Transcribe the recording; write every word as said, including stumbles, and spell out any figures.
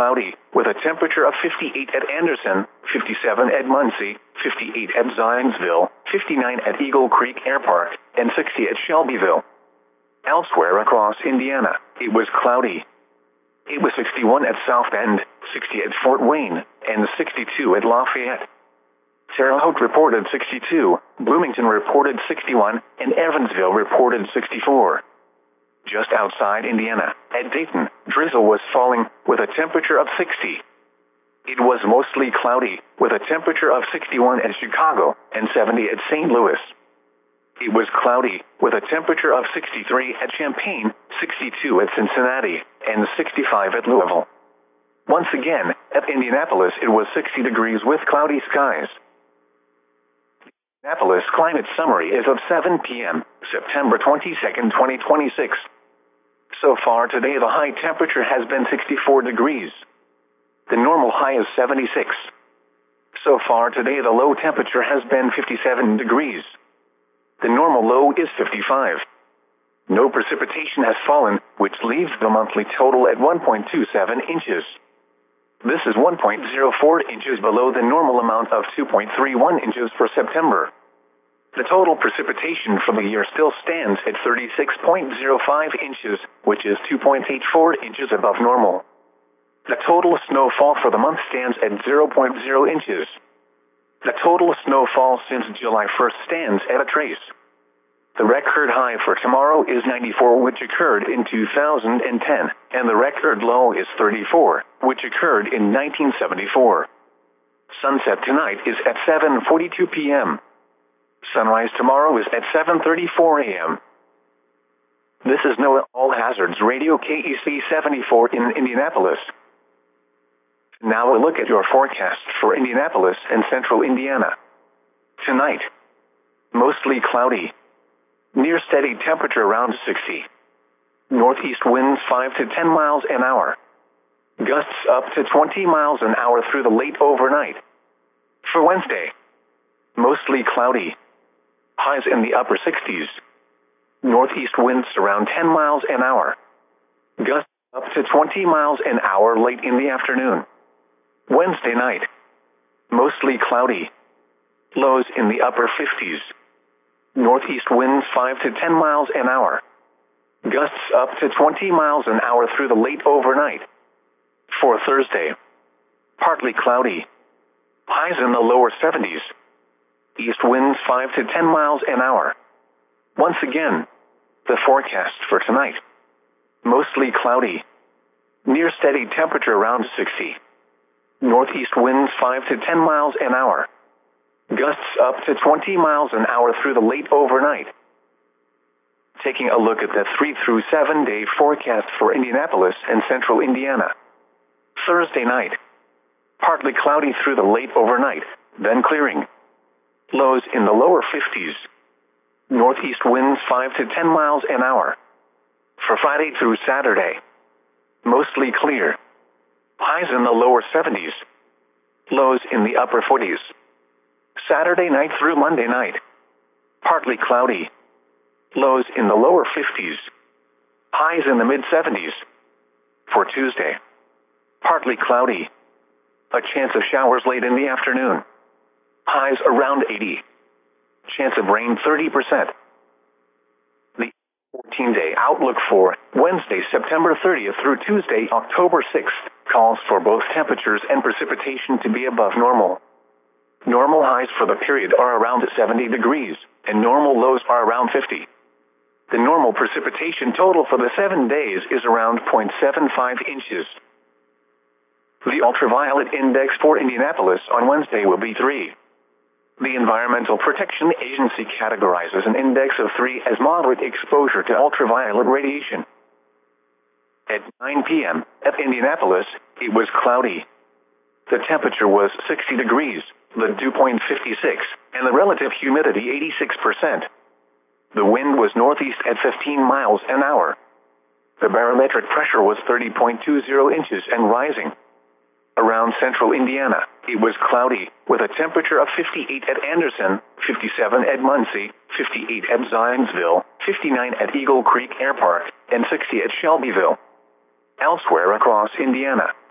cloudy, with a temperature of fifty-eight at Anderson, fifty-seven at Muncie, fifty-eight at Zionsville, fifty-nine at Eagle Creek Air Park, and sixty at Shelbyville. Elsewhere across Indiana, it was cloudy. It was sixty-one at South Bend, sixty at Fort Wayne, and sixty-two at Lafayette. Terre Haute reported sixty-two, Bloomington reported sixty-one, and Evansville reported sixty-four. Just outside Indiana, at Dayton, drizzle was falling, with a temperature of sixty. It was mostly cloudy, with a temperature of sixty-one at Chicago, and seventy at Saint Louis. It was cloudy, with a temperature of sixty-three at Champaign, sixty-two at Cincinnati, and sixty-five at Louisville. Once again, at Indianapolis it was sixty degrees with cloudy skies. Indianapolis Climate Summary is of seven p m, September twenty-second, twenty twenty-six. So far today the high temperature has been sixty-four degrees. The normal high is seventy-six. So far today the low temperature has been fifty-seven degrees. The normal low is fifty-five. No precipitation has fallen, which leaves the monthly total at one point two seven inches. This is one point zero four inches below the normal amount of two point three one inches for September. The total precipitation for the year still stands at thirty-six point zero five inches, which is two point eight four inches above normal. The total snowfall for the month stands at zero point zero inches. The total snowfall since July first stands at a trace. The record high for tomorrow is ninety-four, which occurred in two thousand ten, and the record low is thirty-four, which occurred in nineteen seventy-four. Sunset tonight is at seven forty-two p m Sunrise tomorrow is at seven thirty-four a m This is NOAA All Hazards Radio K E C seventy-four in Indianapolis. Now a look at your forecast for Indianapolis and central Indiana. Tonight, mostly cloudy. Near steady temperature around sixty. Northeast winds five to ten miles an hour. Gusts up to twenty miles an hour through the late overnight. For Wednesday, mostly cloudy. Highs in the upper sixties. Northeast winds around ten miles an hour. Gusts up to twenty miles an hour late in the afternoon. Wednesday night, mostly cloudy. Lows in the upper fifties. Northeast winds five to ten miles an hour. Gusts up to twenty miles an hour through the late overnight. For Thursday, partly cloudy. Highs in the lower seventies. East winds five to ten miles an hour. Once again, the forecast for tonight. Mostly cloudy. Near steady temperature around sixty. Northeast winds five to ten miles an hour. Gusts up to twenty miles an hour through the late overnight. Taking a look at the three through seven day forecast for Indianapolis and central Indiana. Thursday night, partly cloudy through the late overnight, then clearing. Lows in the lower fifties. Northeast winds five to ten miles an hour. For Friday through Saturday, mostly clear. Highs in the lower seventies. Lows in the upper forties. Saturday night through Monday night, partly cloudy. Lows in the lower fifties. Highs in the mid seventies. For Tuesday, partly cloudy. A chance of showers late in the afternoon. Highs around eighty. Chance of rain thirty percent. The fourteen day outlook for Wednesday, September thirtieth through Tuesday, October sixth, calls for both temperatures and precipitation to be above normal. Normal highs for the period are around seventy degrees, and normal lows are around fifty. The normal precipitation total for the seven days is around zero point seven five inches. The ultraviolet index for Indianapolis on Wednesday will be three. The Environmental Protection Agency categorizes an index of three as moderate exposure to ultraviolet radiation. At nine p m at Indianapolis, it was cloudy. The temperature was sixty degrees, the dew point fifty-six, and the relative humidity eighty-six percent. The wind was northeast at fifteen miles an hour. The barometric pressure was thirty point two zero inches and rising. Around central Indiana, it was cloudy, with a temperature of fifty-eight at Anderson, fifty-seven at Muncie, fifty-eight at Zionsville, fifty-nine at Eagle Creek Air Park, and sixty at Shelbyville. Elsewhere across Indiana,